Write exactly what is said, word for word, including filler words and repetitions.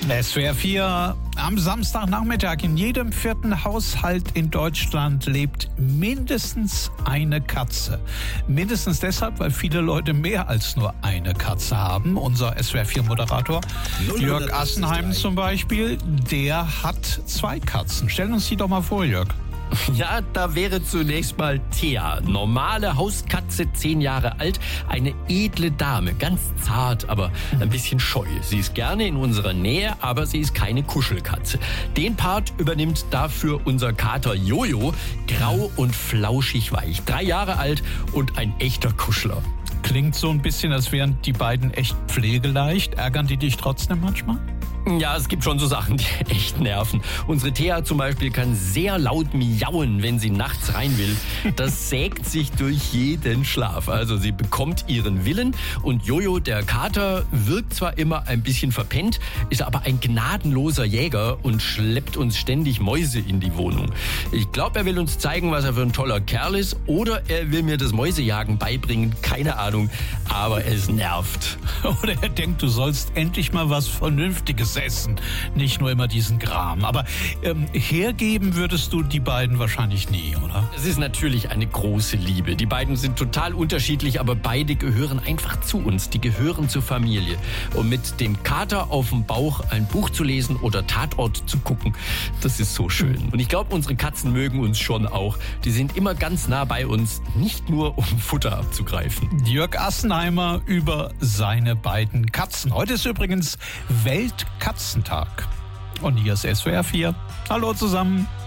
S W R vier am Samstagnachmittag. In jedem vierten Haushalt in Deutschland lebt mindestens eine Katze. Mindestens deshalb, weil viele Leute mehr als nur eine Katze haben. Unser S W R vier Moderator Jörg Assenheim zum Beispiel, der hat zwei Katzen. Stell uns die doch mal vor, Jörg. Ja, da wäre zunächst mal Thea. Normale Hauskatze, zehn Jahre alt. Eine edle Dame, ganz zart, aber ein bisschen scheu. Sie ist gerne in unserer Nähe, aber sie ist keine Kuschelkatze. Den Part übernimmt dafür unser Kater Jojo. Grau und flauschig weich. Drei Jahre alt und ein echter Kuschler. Klingt so ein bisschen, als wären die beiden echt pflegeleicht. Ärgern die dich trotzdem manchmal? Ja, es gibt schon so Sachen, die echt nerven. Unsere Thea zum Beispiel kann sehr laut miauen, wenn sie nachts rein will. Das sägt sich durch jeden Schlaf. Also sie bekommt ihren Willen. Und Jojo, der Kater, wirkt zwar immer ein bisschen verpennt, ist aber ein gnadenloser Jäger und schleppt uns ständig Mäuse in die Wohnung. Ich glaube, er will uns zeigen, was er für ein toller Kerl ist. Oder er will mir das Mäusejagen beibringen. Keine Ahnung, aber es nervt. Oder er denkt, du sollst endlich mal was Vernünftiges essen, nicht nur immer diesen Kram. Aber ähm, hergeben würdest du die beiden wahrscheinlich nie, oder? Es ist natürlich eine große Liebe. Die beiden sind total unterschiedlich, aber beide gehören einfach zu uns. Die gehören zur Familie. Und mit dem Kater auf dem Bauch ein Buch zu lesen oder Tatort zu gucken, das ist so schön. Und ich glaube, unsere Katzen mögen uns schon auch. Die sind immer ganz nah bei uns, nicht nur um Futter abzugreifen. Jörg Assenheimer über seine beiden Katzen. Heute ist übrigens Weltkatzentag. Und hier ist S W R vier. Hallo zusammen.